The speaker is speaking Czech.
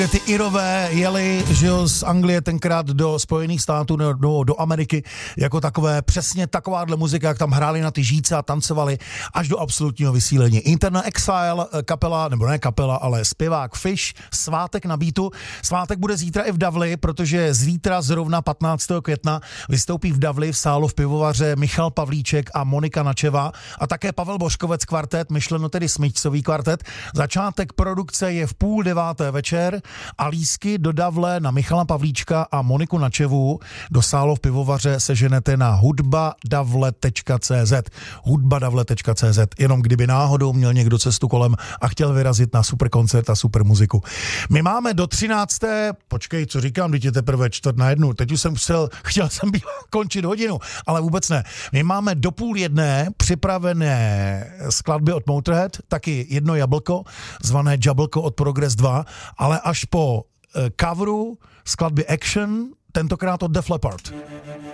Ty Irové jeli, že jo, z Anglie tenkrát do Spojených států, do Ameriky, jako takové, přesně takováhle muzika, jak tam hráli na ty žíce a tancovali až do absolutního vysílení. Internal Exile, kapela, nebo ne kapela, ale zpěvák Fish, Svátek na beatu. Svátek bude zítra i v Davli, protože zítra zrovna 15. května vystoupí v Davli v sálu v Pivovaře Michal Pavlíček a Monika Načeva a také Pavel Božkovec kvartet, myšleno tedy smyčcový kvartet. Začátek produkce je v 8:30 večer a lístky do Davle na Michala Pavlíčka a Moniku Načevu do sálu v Pivovaře seženete na hudbadavle.cz hudbadavle.cz, jenom kdyby náhodou měl někdo cestu kolem a chtěl vyrazit na super koncert a super muziku. My máme do 13. Počkej, co říkám, teď je teprve 12:45, teď už jsem chtěl jsem končit hodinu, ale vůbec ne. My máme do 12:30 připravené skladby od Motorhead, taky jedno jablko, zvané Jablko od Progress 2, ale až po coveru skladby Action, tentokrát od Def Leppard.